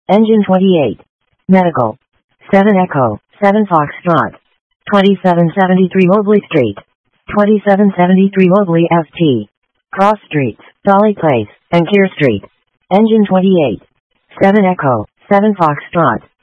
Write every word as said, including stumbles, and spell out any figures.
Engine twenty-eight. Medical. seven Echo, seven Foxtrot. twenty-seven seventy-three Mobley Street. twenty-seven seventy-three Mobley S T. Cross Streets, Dolly Place, and Keir Street. Engine twenty-eight. seven Echo, seven Foxtrot.